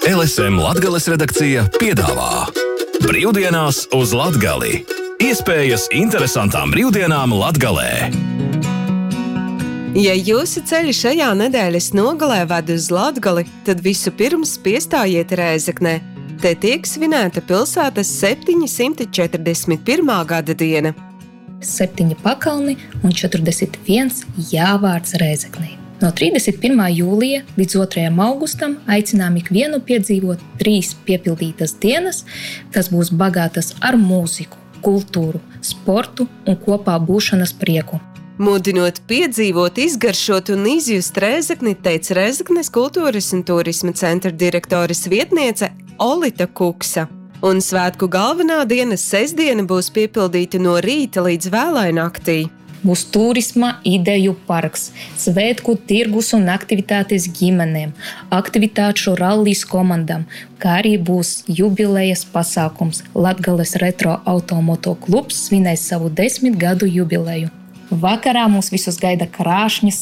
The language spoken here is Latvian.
LSM Latgales redakcija piedāvā Brīvdienās uz Latgali. Iespējas interesantām brīvdienām Latgalē. Ja jūsu ceļi šajā nedēļas nogalē ved uz Latgali, tad visu pirms piestājiet Rēzeknē. Te tiek svinēta pilsētas 741. gada diena. 7 pakalni un 41 jāvārds Rēzeknei. No 31. jūlija līdz 2. augustam aicinām ikvienu piedzīvot 3 piepildītas dienas, kas būs bagātas ar mūziku, kultūru, sportu un kopā būšanas prieku. Mudinot piedzīvot, izgaršot un izjust Rēzekni, teica Rēzeknes kultūras un turisma centra direktoras vietniece Olita Kuksa. Un svētku galvenā dienas sestdiena būs piepildīta no rīta līdz vēlai naktī. Būs turisma ideju parks, svētku tirgus un aktivitātes ģimenēm, aktivitāšu rallis komandām, kā arī būs jubilejas pasākums. Latgales retro automoto klubs svinēs savu 10 gadu jubileju. Vakarā mūs visus gaida krāšņas